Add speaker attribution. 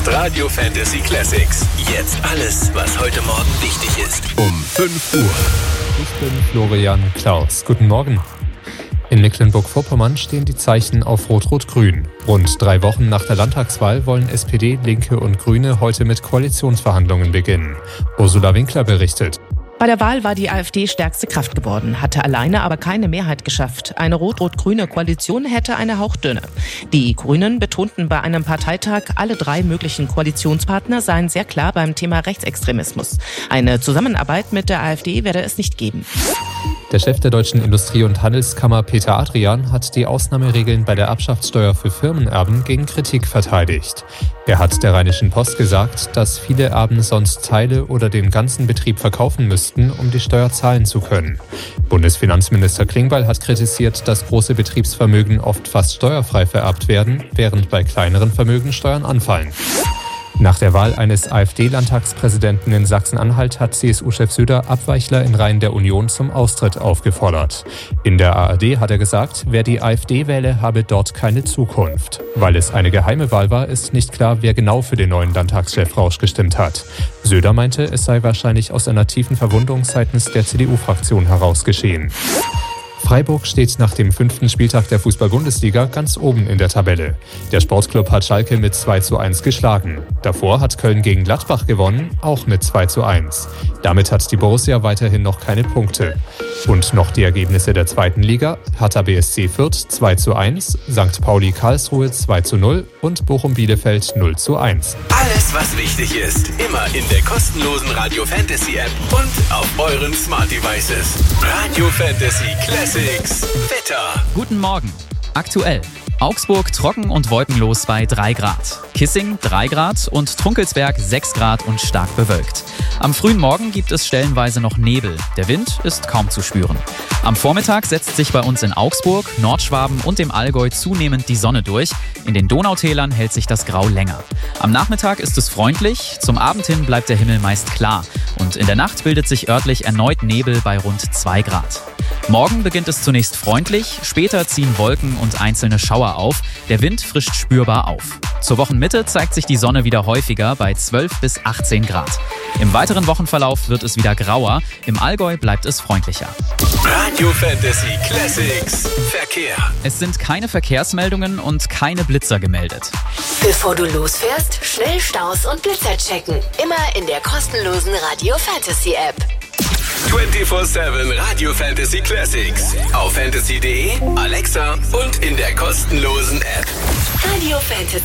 Speaker 1: ist Radio Fantasy Classics. Jetzt alles, was heute Morgen wichtig ist. Um 5 Uhr.
Speaker 2: Ich bin Florian Klaus. Guten Morgen. In Mecklenburg-Vorpommern stehen die Zeichen auf Rot-Rot-Grün. Rund 3 Wochen nach der Landtagswahl wollen SPD, Linke und Grüne heute mit Koalitionsverhandlungen beginnen. Ursula Winkler berichtet.
Speaker 3: Bei der Wahl war die AfD stärkste Kraft geworden, hatte alleine aber keine Mehrheit geschafft. Eine rot-rot-grüne Koalition hätte eine hauchdünne. Die Grünen betonten bei einem Parteitag, alle 3 möglichen Koalitionspartner seien sehr klar beim Thema Rechtsextremismus. Eine Zusammenarbeit mit der AfD werde es nicht geben.
Speaker 2: Der Chef der Deutschen Industrie- und Handelskammer Peter Adrian hat die Ausnahmeregeln bei der Erbschaftssteuer für Firmenerben gegen Kritik verteidigt. Er hat der Rheinischen Post gesagt, dass viele Erben sonst Teile oder den ganzen Betrieb verkaufen müssten, um die Steuer zahlen zu können. Bundesfinanzminister Klingbeil hat kritisiert, dass große Betriebsvermögen oft fast steuerfrei vererbt werden, während bei kleineren Vermögen Steuern anfallen. Nach der Wahl eines AfD-Landtagspräsidenten in Sachsen-Anhalt hat CSU-Chef Söder Abweichler in Reihen der Union zum Austritt aufgefordert. In der ARD hat er gesagt, wer die AfD wähle, habe dort keine Zukunft. Weil es eine geheime Wahl war, ist nicht klar, wer genau für den neuen Landtagschef Rausch gestimmt hat. Söder meinte, es sei wahrscheinlich aus einer tiefen Verwundung seitens der CDU-Fraktion heraus geschehen. Freiburg steht nach dem 5. Spieltag der Fußball-Bundesliga ganz oben in der Tabelle. Der Sportclub hat Schalke mit 2:1 geschlagen. Davor hat Köln gegen Gladbach gewonnen, auch mit 2:1. Damit hat die Borussia weiterhin noch keine Punkte. Und noch die Ergebnisse der 2. Liga. Hertha BSC Fürth 2:1, St. Pauli Karlsruhe 2:0 und Bochum Bielefeld 0:1.
Speaker 1: Alles, was wichtig ist, immer in der kostenlosen Radio Fantasy App und auf euren Smart Devices. Radio Fantasy Classics. Wetter.
Speaker 4: Guten Morgen. Aktuell. Augsburg trocken und wolkenlos bei 3 Grad. Kissing 3 Grad und Trunkelsberg 6 Grad und stark bewölkt. Am frühen Morgen gibt es stellenweise noch Nebel. Der Wind ist kaum zu spüren. Am Vormittag setzt sich bei uns in Augsburg, Nordschwaben und dem Allgäu zunehmend die Sonne durch. In den Donautälern hält sich das Grau länger. Am Nachmittag ist es freundlich, zum Abend hin bleibt der Himmel meist klar. Und in der Nacht bildet sich örtlich erneut Nebel bei rund 2 Grad. Morgen beginnt es zunächst freundlich, später ziehen Wolken und einzelne Schauer auf. Der Wind frischt spürbar auf. Zur Wochenmitte zeigt sich die Sonne wieder häufiger bei 12 bis 18 Grad. Im weiteren Wochenverlauf wird es wieder grauer, im Allgäu bleibt es freundlicher.
Speaker 1: Radio Fantasy Classics Verkehr.
Speaker 4: Es sind keine Verkehrsmeldungen und keine Blitzer gemeldet.
Speaker 5: Bevor du losfährst, schnell Staus und Blitzer checken. Immer in der kostenlosen Radio Fantasy App.
Speaker 1: 24/7 Radio Fantasy Classics. Auf fantasy.de, Alexa und in der kostenlosen App.
Speaker 5: Radio Fantasy.